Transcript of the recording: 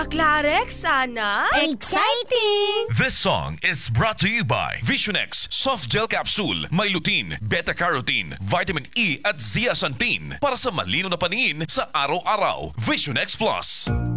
Clarex, sana? Exciting! This song is brought to you by Visionex Soft Gel Capsule. May lutein, beta-carotene, vitamin E at zeaxanthin para sa malino na paningin sa araw-araw. Visionex Plus.